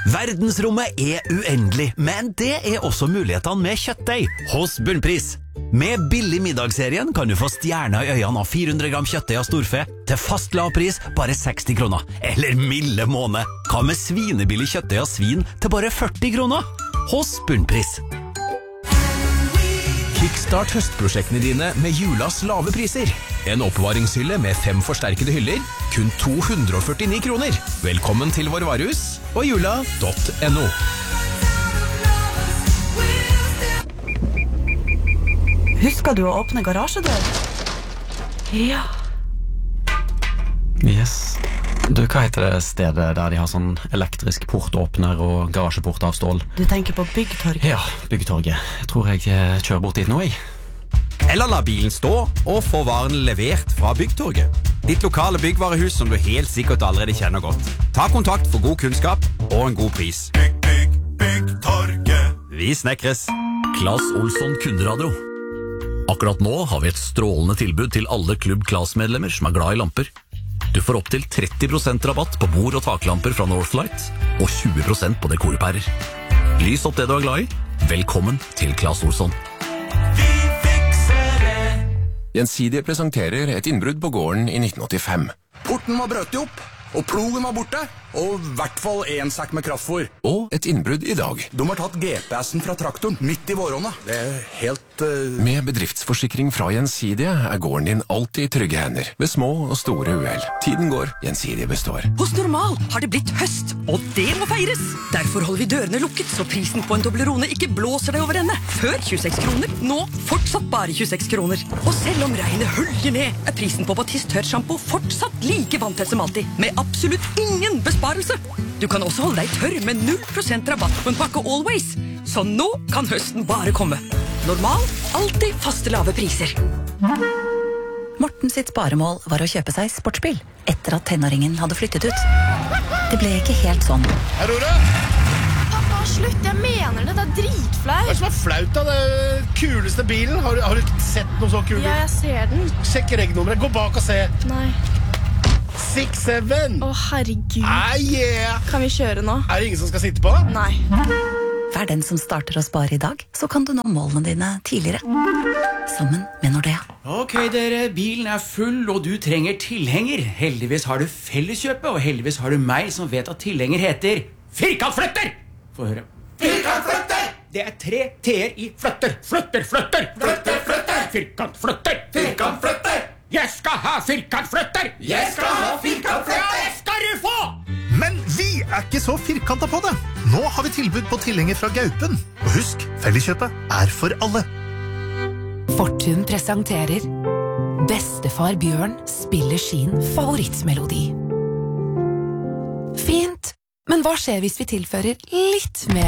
Verdensrommet uendelig, men det også mulighetene med kjøttdeig hos Bunnpris. Med billig middagsserien kan du få stjerner i øynene av 400 gram kjøttdeig av storfe til fast lav pris bare 60 kroner. Eller milde måned. Hva med svinebillig kjøttdeig av svin til bare 40 kroner? Hos Bunnpris. Kickstart høstprosjektene dine med julas lave priser. En oppbevaringshylle med 5 forsterkede hyller, kun 249 kroner. Velkommen til vår varehus og jula.no. Husker du å åpne garasjedør? Ja. Yes. Du, hva heter det stedet der de har sånn elektrisk portåpner og garasjeport av stål? Du tenker på Byggtorget? Ja, Byggtorget. Jeg tror jeg kjører bort dit nå, jeg. Eller la bilen stå og få varen levert fra Byggtorget. Ditt lokale byggvarehus som du helt sikkert allerede kjenner godt. Ta kontakt for god kunnskap og en god pris. Byggtorget. Vi snekres. Claes Olsson Kunderadio. Akkurat nå har vi et strålende tilbud til alle Klubb Claes-medlemmer som glad i lamper. Du får opp til 30% rabatt på bord- og taklamper fra Northlight, og 20% på dekorpærer. Lys opp det du glad i. Velkommen til Claes Olsson. Gjensidige presenterer et innbrudd på gården i 1985. Porten var brøtt opp, og plogen var borte, og I hvert fall en sekk med kraftfôr. Og et innbrudd i dag. De har tatt GPS-en fra traktoren midt I våronna. Det helt... Med bedriftsforsikring fra Gjensidige gården din alltid I trygge hender, ved små og store uhell. Tiden går, Gjensidige består. Hos Normal har det blitt høst, og det må feires. Derfor holder vi dørene lukket, så prisen på en Toblerone ikke blåser deg over ende. Før 26 kroner, nå fortsatt bare 26 kroner. Og selv om regnet hølger ned, prisen på Batiste tørrshampoo fortsatt like vanntett som alltid, med absolutt ingen besparelse. Du kan også holde deg tørr med 0% rabatt på en pakke Always. Så nå kan høsten bare komme. Normal, alltid faste lave priser. Morten sitt sparemål var å kjøpe seg sportsbil, etter at tenåringen hadde flyttet ut. Det ble ikke helt sånn. Aurora! Pappa, slutt, jeg mener det, det dritflaut. Hva som flaut av det kuleste bilen? Har du ikke sett noe så kul bil? Ja, jeg ser den. Sjekk regnummeret, gå bak og se. Nei. 6-7. Å, herregud. Yeah. Kan vi kjøre nå? Det ingen som skal sitte på? Nei. Vær den som starter å spare I dag, så kan du nå målene dine tidligere. Sammen med Nordea. Ok, dere, bilen full, og du trenger tilhenger. Heldigvis har du Felleskjøpet, og heldigvis har du meg som vet at tilhenger heter Firkantflytter! Få høre. Firkantflytter! Det 3 T-er I flytter. Flytter, flytter! Flytter, flytter! Firkantflytter! Firkantflytter! Jeg skal ha firkantflytter! Jeg skal ha firkantflytter! Det skal du få! Men vi ikke så firkantet på det. Nå har vi tilbud på tilhenger fra Gaupen. Og husk, Felleskjøpet for alle. Fortun presenterer Bestefar Bjørn spiller sin favorittmelodi. Fint, men hva skjer hvis vi tilfører litt mer